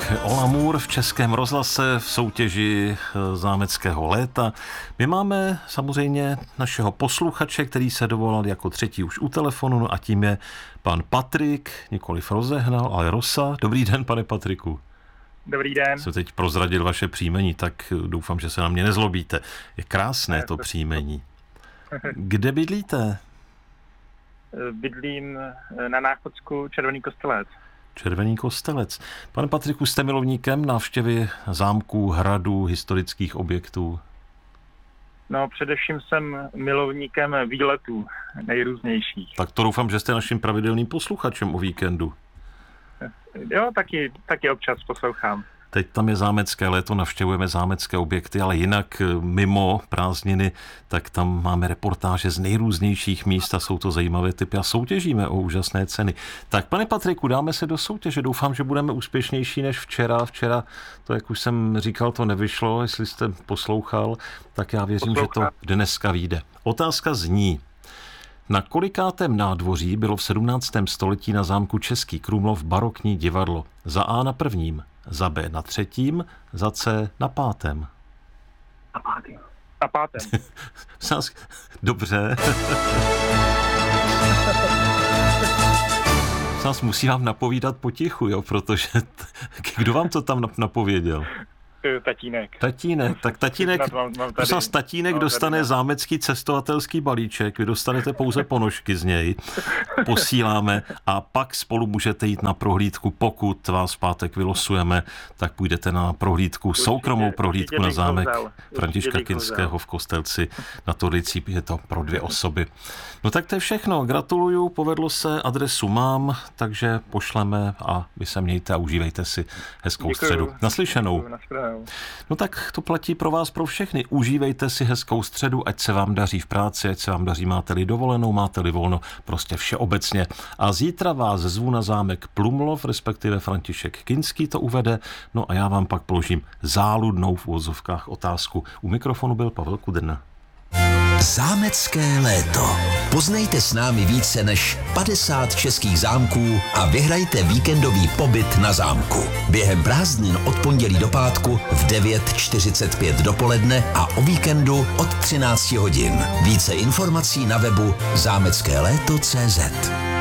o l'amour v Českém rozhlase v soutěži zámeckého léta. My máme samozřejmě našeho posluchače, který se dovolal jako třetí už u telefonu, a tím je pan Patrik, nikoliv Rozehnal, ale Rosa. Dobrý den, pane Patriku. Dobrý den. Jsem teď prozradil vaše příjmení, tak doufám, že se na mě nezlobíte. Je krásné to příjmení. Kde bydlíte? Bydlím na Náchodsku, Červený Kostelec. Červený Kostelec. Pane Patriku, jste milovníkem návštěvy zámků, hradů, historických objektů? No, především jsem milovníkem výletů nejrůznějších. Tak to doufám, že jste naším pravidelným posluchačem o víkendu. Jo, taky občas poslouchám. Teď tam je zámecké léto, navštěvujeme zámecké objekty, ale jinak mimo prázdniny, tak tam máme reportáže z nejrůznějších míst a jsou to zajímavé typy a soutěžíme o úžasné ceny. Tak, pane Patriku, dáme se do soutěže. Doufám, že budeme úspěšnější než včera. Včera to, jak už jsem říkal, to nevyšlo, jestli jste poslouchal, tak já věřím, že to dneska vyjde. Otázka zní: na kolikátém nádvoří bylo v 17. století na zámku Český Krumlov barokní divadlo? Za A na prvním, za B na třetím, za C na pátém. Na pátém. Dobře. Zas musí vám napovídat potichu, jo, protože kdo vám to tam napověděl? Tatínek. Tak tatínek dostane zámecký cestovatelský balíček, vy dostanete pouze ponožky z něj, posíláme a pak spolu můžete jít na prohlídku. Pokud vás v pátek vylosujeme, tak půjdete na prohlídku, soukromou prohlídku na zámek Františka Kinského v Kostelci na Torlicí, je to pro 2 osoby. No tak to je všechno, gratuluju, povedlo se, adresu mám, takže pošleme a vy se mějte a užívejte si hezkou středu. Naslyšenou. No tak to platí pro vás, pro všechny. Užívejte si hezkou středu, ať se vám daří v práci, ať se vám daří, máte-li dovolenou, máte-li volno, prostě všeobecně. A zítra vás zvu na zámek Plumlov, respektive František Kinský to uvede, no a já vám pak položím záludnou v uvozovkách otázku. U mikrofonu byl Pavel Kudrna. Zámecké léto. Poznejte s námi více než 50 českých zámků a vyhrajte víkendový pobyt na zámku. Během prázdnin od pondělí do pátku v 9:45 dopoledne a o víkendu od 13 hodin. Více informací na webu zámeckéléto.cz.